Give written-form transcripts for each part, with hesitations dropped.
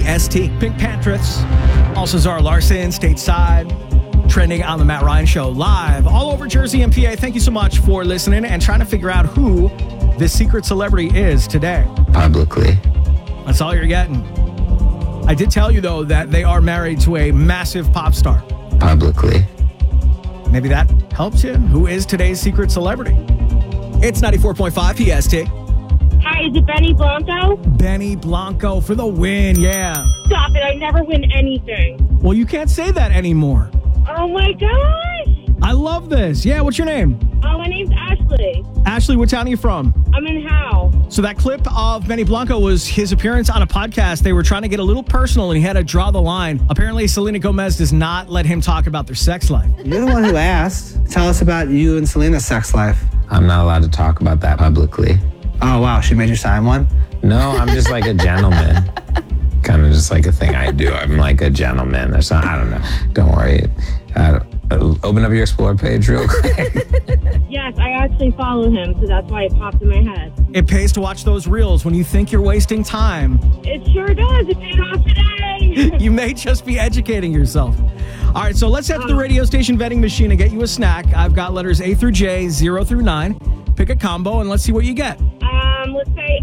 PST. Pink Panthers. Also Zara Larson, stateside. Trending on the Matt Ryan Show live all over Jersey and PA. Thank you so much for listening and trying to figure out who this secret celebrity is today. Publicly. That's all you're getting. I did tell you, though, that they are married to a massive pop star. Publicly. Maybe that helps you. Who is today's secret celebrity? It's 94.5 PST. Hi, is it Benny Blanco? Benny Blanco for the win, yeah. Stop it, I never win anything. Well, you can't say that anymore. Oh my gosh! I love this. Yeah, what's your name? My name's Ashley. Ashley, what town are you from? I'm in Howe. So that clip of Benny Blanco was his appearance on a podcast. They were trying to get a little personal, and he had to draw the line. Apparently, Selena Gomez does not let him talk about their sex life. You're the one who asked. Tell us about you and Selena's sex life. I'm not allowed to talk about that publicly. Oh, wow. She made you sign one? No, I'm just like a gentleman. Kind of just like a thing I do. I'm like a gentleman or something. I don't know. Don't worry. Open up your Explore page real quick. Yes, I actually follow him, so that's why it popped in my head. It pays to watch those reels when you think you're wasting time. It sure does. It paid off today. You may just be educating yourself. All right, so let's head to the radio station vending machine and get you a snack. I've got letters A through J, 0 through 9. Pick a combo and let's see what you get. Let's say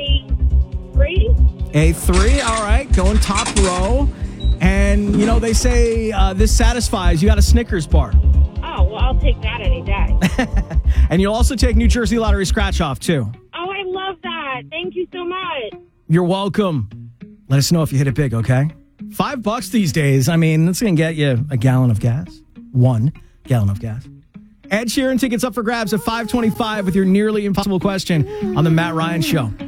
A3. A3, all right, going top row. And, you know, they say this satisfies. You got a Snickers bar. Oh, well, I'll take that any day. And you'll also take New Jersey Lottery scratch off, too. Oh, I love that. Thank you so much. You're welcome. Let us know if you hit it big, okay? $5 these days. I mean, that's going to get you a gallon of gas. 1 gallon of gas. Ed Sheeran tickets up for grabs at 5:25 with your nearly impossible question on the Matt Ryan Show.